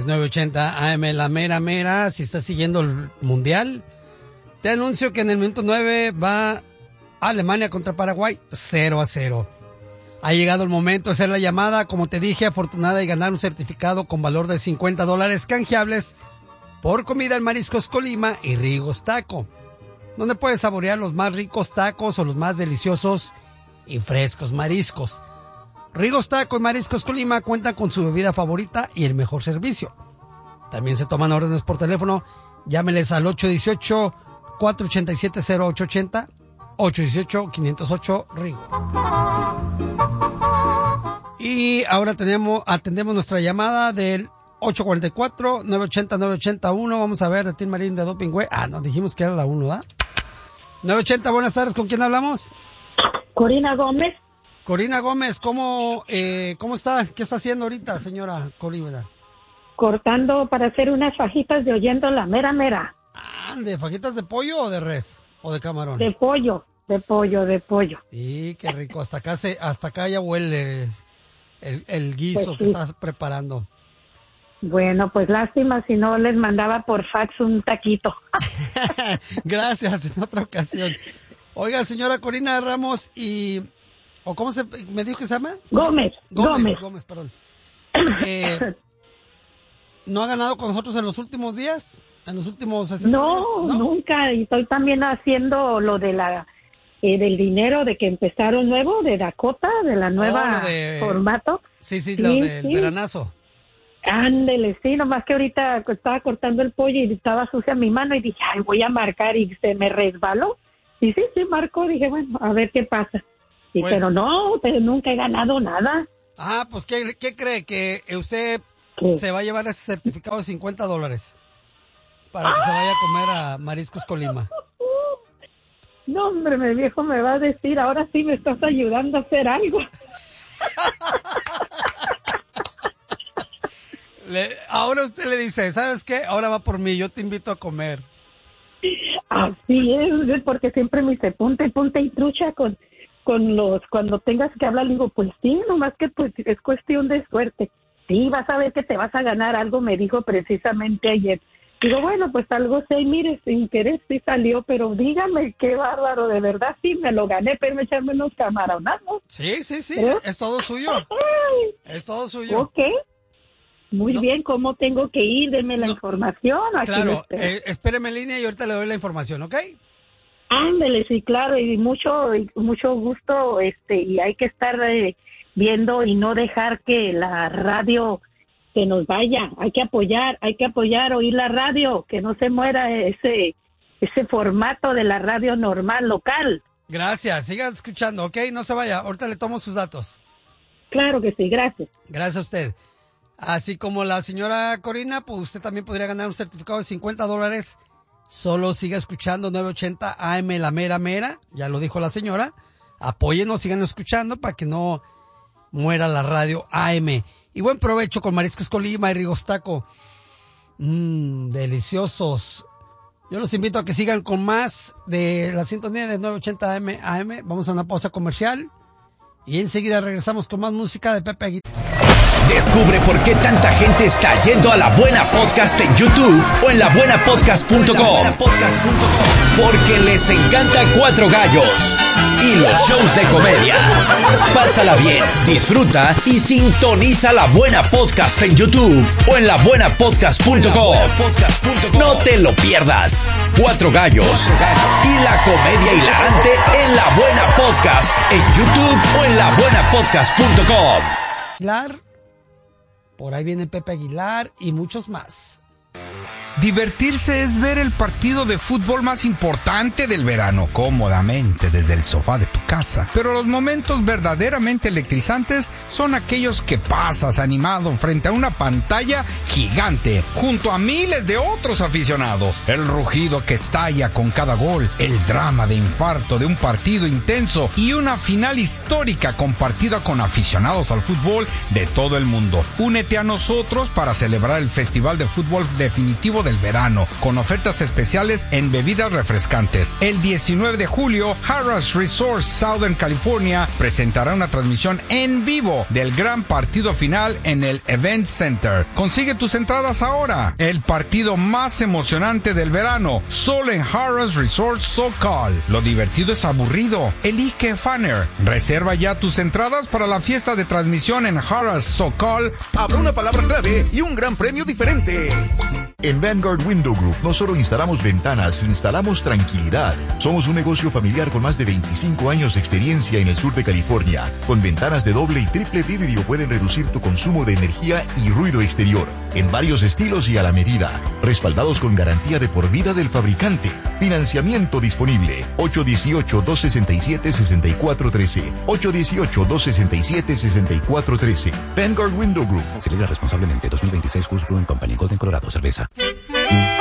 Es 980 AM, la mera mera. Si estás siguiendo el mundial, te anuncio que en el minuto 9 va Alemania contra Paraguay 0-0. Ha llegado el momento de hacer la llamada, como te dije, afortunada, y ganar un certificado con valor de $50 canjeables por comida en Mariscos Colima y Rigos Taco, donde puedes saborear los más ricos tacos o los más deliciosos y frescos mariscos. Rigos Taco y Mariscos Colima cuentan con su bebida favorita y el mejor servicio. También se toman órdenes por teléfono. Llámeles al 818-487-0880, 818-508 Rigo. Y ahora atendemos nuestra llamada del 844-980-981. Vamos a ver de Tim Marín de Doping Way. No, dijimos que era la 1, ¿verdad? 980, buenas tardes. ¿Con quién hablamos? Corina Gómez. Corina Gómez, ¿cómo está? ¿Qué está haciendo ahorita, señora Corina? Cortando para hacer unas fajitas de oyendo la mera mera. ¿De fajitas de pollo o de res? ¿O de camarón? De pollo. Sí, qué rico. Hasta acá ya huele el guiso pues, que estás preparando. Bueno, pues lástima si no les mandaba por fax un taquito. Gracias, en otra ocasión. Oiga, señora Corina Ramos ¿o cómo me dijo que se llama? Gómez, perdón. ¿No ha ganado con nosotros en los últimos días? ¿En los últimos 60 días? No, nunca. Y estoy también haciendo lo de del dinero de que empezaron nuevo, de Dakota, de la nueva formato. Sí, lo del veranazo. Ándele, sí, nomás que ahorita estaba cortando el pollo y estaba sucia mi mano y dije, ay, voy a marcar y se me resbaló. Y sí, marcó, dije, bueno, a ver qué pasa. Y pues, pero nunca he ganado nada. Pues, ¿qué cree? Que usted se va a llevar ese certificado de $50 para que se vaya a comer a Mariscos Colima. No, hombre, mi viejo me va a decir, ahora sí me estás ayudando a hacer algo. Ahora usted le dice, ¿sabes qué? Ahora va por mí, yo te invito a comer. Así es, porque siempre me dice, ponte y trucha con cuando tengas que hablar. Le digo, pues sí, nomás que pues es cuestión de suerte. Sí, vas a ver que te vas a ganar algo, me dijo precisamente ayer. Digo, bueno, pues algo sé, mire, sin querer sí salió, pero dígame, qué bárbaro, de verdad sí me lo gané, pero echarme unos camaronazos. Sí, es todo suyo. Es todo suyo. Ok. Muy bien, ¿cómo tengo que ir? Deme la información. Aquí claro, espéreme en línea y ahorita le doy la información, ¿ok? Ándele, sí, claro, y mucho gusto, y hay que estar viendo y no dejar que la radio se nos vaya. Hay que apoyar, oír la radio, que no se muera ese formato de la radio normal, local. Gracias, siga escuchando, ¿ok? No se vaya, ahorita le tomo sus datos. Claro que sí, gracias. Gracias a usted. Así como la señora Corina, pues usted también podría ganar un certificado de $50. Solo siga escuchando 980 AM, la mera mera, ya lo dijo la señora. Apóyenos, sigan escuchando para que no muera la radio AM. Y buen provecho con Mariscos Colima y Rigos Taco. Deliciosos. Yo los invito a que sigan con más de la sintonía de 980 AM. Vamos a una pausa comercial y enseguida regresamos con más música de Pepe Aguilar. Descubre por qué tanta gente está yendo a La Buena Podcast en YouTube o en labuenapodcast.com. Porque les encanta Cuatro Gallos y los shows de comedia. Pásala bien, disfruta y sintoniza La Buena Podcast en YouTube o en labuenapodcast.com. No te lo pierdas. Cuatro Gallos y la comedia hilarante en La Buena Podcast en YouTube o en labuenapodcast.com. Por ahí viene Pepe Aguilar y muchos más. Divertirse es ver el partido de fútbol más importante del verano, cómodamente desde el sofá de tu casa. Pero los momentos verdaderamente electrizantes son aquellos que pasas animado frente a una pantalla gigante, junto a miles de otros aficionados. El rugido que estalla con cada gol, el drama de infarto de un partido intenso y una final histórica compartida con aficionados al fútbol de todo el mundo. Únete a nosotros para celebrar el festival de fútbol definitivo del verano, con ofertas especiales en bebidas refrescantes. El 19 de julio, Harrah's Resort Southern California presentará una transmisión en vivo del gran partido final en el Event Center. Consigue tus entradas ahora. El partido más emocionante del verano, solo en Harrah's Resort SoCal. Lo divertido es aburrido. El Ike Fanner. Reserva ya tus entradas para la fiesta de transmisión en Harrah's SoCal. Habrá una palabra clave y un gran premio diferente. En Vanguard Window Group no solo instalamos ventanas, instalamos tranquilidad. Somos un negocio familiar con más de 25 años de experiencia en el sur de California. Con ventanas de doble y triple vidrio pueden reducir tu consumo de energía y ruido exterior. En varios estilos y a la medida. Respaldados con garantía de por vida del fabricante. Financiamiento disponible. 818-267-6413. 818-267-6413. Vanguard Window Group. Celebra responsablemente. 2026 Coors Brewing Company, Golden, Colorado. Cerveza.